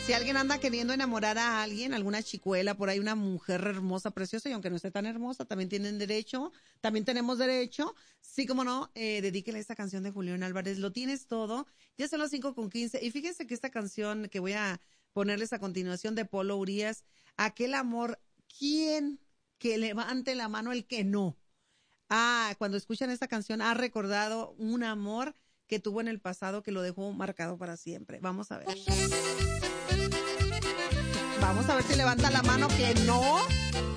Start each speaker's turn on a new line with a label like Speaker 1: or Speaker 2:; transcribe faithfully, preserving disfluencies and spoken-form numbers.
Speaker 1: Si alguien anda queriendo enamorar a alguien, alguna chicuela, por ahí una mujer hermosa, preciosa, y aunque no esté tan hermosa, también tienen derecho, también tenemos derecho. Sí, como no, eh, dedíquele esta canción de Julián Álvarez, Lo Tienes Todo. Ya son las cinco con quince. Y fíjense que esta canción que voy a ponerles a continuación de Polo Urías, Aquel Amor, ¿quién que levante la mano el que no? Ah, cuando escuchan esta canción, ha recordado un amor que tuvo en el pasado que lo dejó marcado para siempre. Vamos a ver. Vamos a ver si levanta la mano que no.